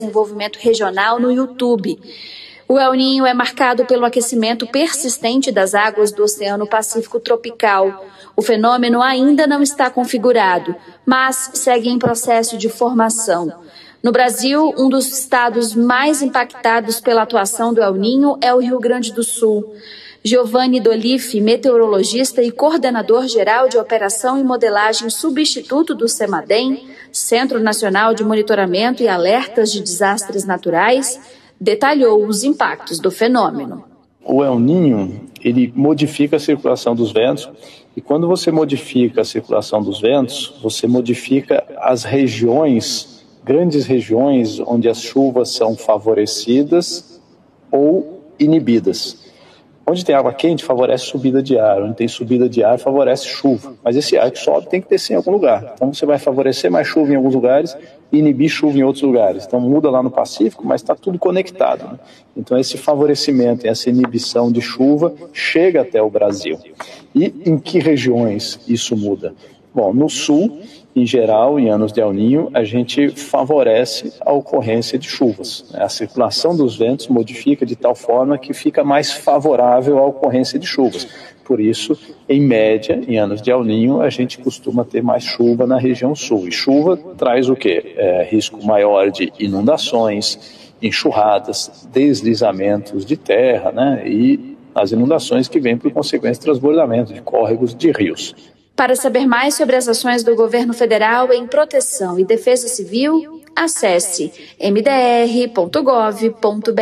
Desenvolvimento Regional no YouTube. O El Niño é marcado pelo aquecimento persistente das águas do Oceano Pacífico tropical. O fenômeno ainda não está configurado, mas segue em processo de formação. No Brasil, um dos estados mais impactados pela atuação do El Niño é o Rio Grande do Sul. Giovanni Dolife, meteorologista e coordenador geral de operação e modelagem substituto do CEMADEM, Centro Nacional de Monitoramento e Alertas de Desastres Naturais, detalhou os impactos do fenômeno. O El Niño, ele modifica a circulação dos ventos, e quando você modifica a circulação dos ventos, você modifica as regiões, grandes regiões onde as chuvas são favorecidas ou inibidas. Onde tem água quente, favorece subida de ar. Onde tem subida de ar, favorece chuva. Mas esse ar que sobe tem que descer em algum lugar. Então você vai favorecer mais chuva em alguns lugares e inibir chuva em outros lugares. Então muda lá no Pacífico, mas está tudo conectado, né? Então esse favorecimento, essa inibição de chuva chega até o Brasil. E em que regiões isso muda? Bom, no sul, em geral, em anos de El Niño, a gente favorece a ocorrência de chuvas. A circulação dos ventos modifica de tal forma que fica mais favorável à ocorrência de chuvas. Por isso, em média, em anos de El Niño, a gente costuma ter mais chuva na região sul. E chuva traz o quê? Risco maior de inundações, enxurradas, deslizamentos de terra, né? E as inundações que vêm por consequência do transbordamento de córregos de rios. Para saber mais sobre as ações do governo federal em proteção e defesa civil, acesse mdr.gov.br.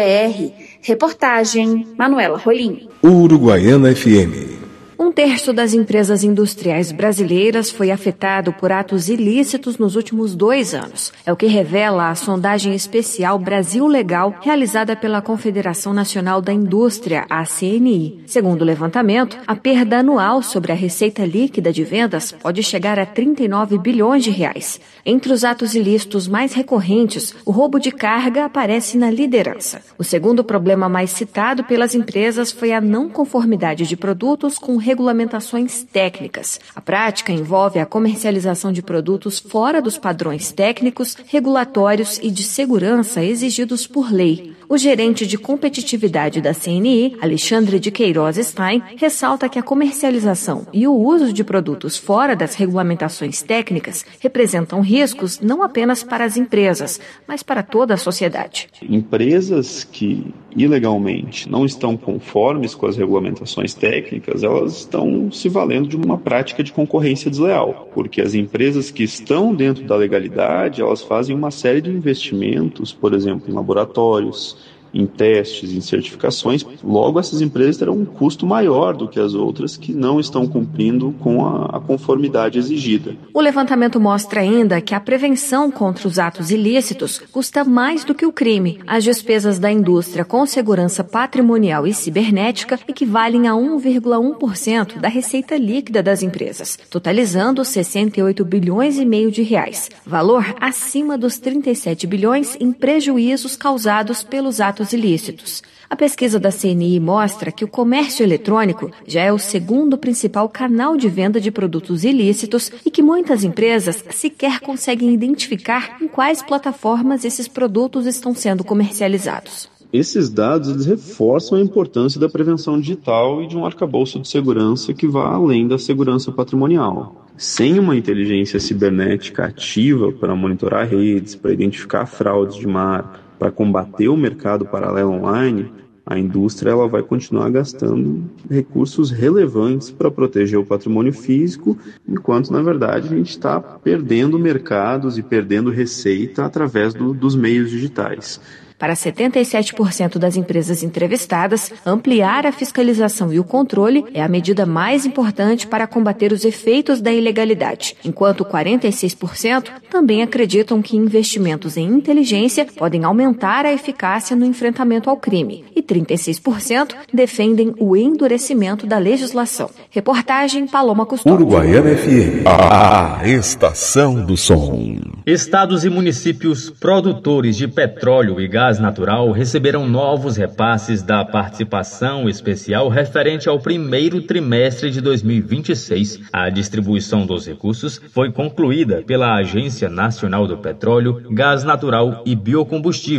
Reportagem Manuela Rolim. Uruguaiana FM. 1/3 das empresas industriais brasileiras foi afetado por atos ilícitos nos últimos 2 anos. É o que revela a sondagem especial Brasil Legal, realizada pela Confederação Nacional da Indústria, a CNI. Segundo o levantamento, a perda anual sobre a receita líquida de vendas pode chegar a 39 bilhões de reais. Entre os atos ilícitos mais recorrentes, o roubo de carga aparece na liderança. O segundo problema mais citado pelas empresas foi a não conformidade de produtos com regulamentações técnicas. A prática envolve a comercialização de produtos fora dos padrões técnicos, regulatórios e de segurança exigidos por lei. O gerente de competitividade da CNI, Alexandre de Queiroz Stein, ressalta que a comercialização e o uso de produtos fora das regulamentações técnicas representam riscos não apenas para as empresas, mas para toda a sociedade. Empresas que ilegalmente não estão conformes com as regulamentações técnicas, elas estão se valendo de uma prática de concorrência desleal, porque as empresas que estão dentro da legalidade, elas fazem uma série de investimentos, por exemplo, em laboratórios, em testes, em certificações. Logo, essas empresas terão um custo maior do que as outras que não estão cumprindo com a conformidade exigida. O levantamento mostra ainda que a prevenção contra os atos ilícitos custa mais do que o crime. As despesas da indústria com segurança patrimonial e cibernética equivalem a 1,1% da receita líquida das empresas, totalizando 68 bilhões e meio de reais, valor acima dos 37 bilhões em prejuízos causados pelos atos ilícitos. A pesquisa da CNI mostra que o comércio eletrônico já é o segundo principal canal de venda de produtos ilícitos e que muitas empresas sequer conseguem identificar em quais plataformas esses produtos estão sendo comercializados. Esses dados eles reforçam a importância da prevenção digital e de um arcabouço de segurança que vá além da segurança patrimonial. Sem uma inteligência cibernética ativa para monitorar redes, para identificar fraudes de mar, para combater o mercado paralelo online, a indústria ela vai continuar gastando recursos relevantes para proteger o patrimônio físico, enquanto, na verdade, a gente está perdendo mercados e perdendo receita através dos meios digitais. Para 77% das empresas entrevistadas, ampliar a fiscalização e o controle é a medida mais importante para combater os efeitos da ilegalidade, enquanto 46% também acreditam que investimentos em inteligência podem aumentar a eficácia no enfrentamento ao crime, e 36% defendem o endurecimento da legislação. Reportagem Paloma Custódio. Uruguaiana FM, a estação do som. Estados e municípios produtores de petróleo e gás Gás Natural receberam novos repasses da participação especial referente ao primeiro trimestre de 2026. A distribuição dos recursos foi concluída pela Agência Nacional do Petróleo, Gás Natural e Biocombustíveis.